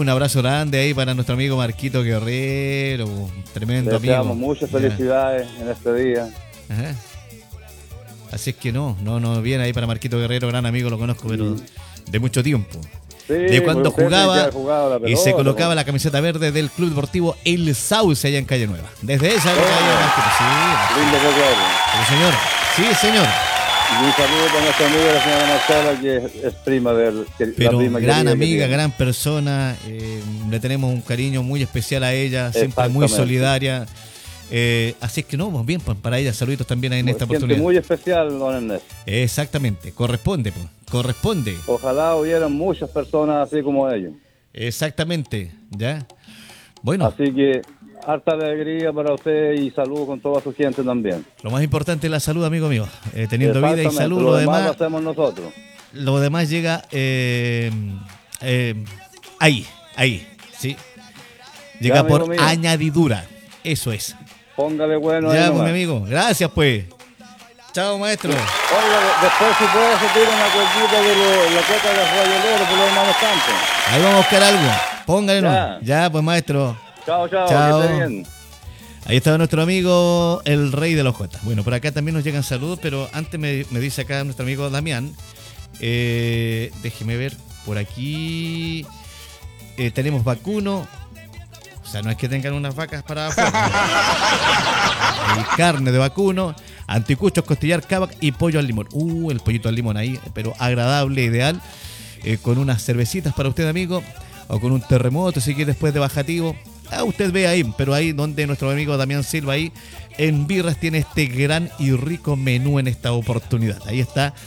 un abrazo grande ahí para nuestro amigo Marquito Guerrero, un tremendo Le amigo. deseamos muchas felicidades en este día. Ajá. Así es que no, bien ahí para Marquito Guerrero, gran amigo, lo conozco, pero de mucho tiempo. Sí, De cuando usted jugaba que ha jugado la y pelota, se colocaba pues. la camiseta verde del Club Deportivo El Sauce allá en Calle Nueva. Desde esa época ya Marquito, sí, Lindo recuerdo. sí, señor. Sí, señor. Y un saludo para nuestra amiga, la señora Marcela, que es prima del... Pero la prima gran querida que amiga, tiene. gran persona, le tenemos un cariño muy especial a ella, siempre muy Exactamente. solidaria. Así es que no, bien, pues, para ella, saluditos también en esta Gente oportunidad. muy especial, don Ernesto. Exactamente, corresponde, pues, corresponde. Ojalá hubieran muchas personas así como ellos. Exactamente, ¿ya? Bueno, Así que harta alegría para usted y saludo con toda su gente también. lo más importante es la salud, amigo mío. Teniendo vida y Exactamente, salud, lo demás lo hacemos nosotros. lo demás llega ahí, ¿sí? Llega Ya, amigo por mío. añadidura, eso es. Póngale bueno ahí Ya, pues, mi nomás. amigo, gracias, pues. Chao, maestro. Oiga, después si puede se tira una cuequita de la cueca de los rayoleros por los hermanos Campos. Ahí vamos a buscar algo. Póngale, Ya. no. Ya, pues, maestro. Chao, chao, Chao. que esté bien. Ahí estaba nuestro amigo, el rey de los Jotas. Bueno, por acá también nos llegan saludos, pero antes me dice acá nuestro amigo Damián. Déjeme ver, por aquí tenemos vacuno. O sea, no es que tengan unas vacas para afuera. Hay carne de vacuno, anticuchos, costillar, cabac y pollo al limón. El pollito al limón ahí, pero agradable, ideal. Con unas cervecitas para usted, amigo, o con un terremoto, si quiere, después de bajativo. Usted ve ahí, pero ahí donde nuestro amigo Damián Silva ahí en Birras tiene este gran y rico menú en esta oportunidad. Ahí está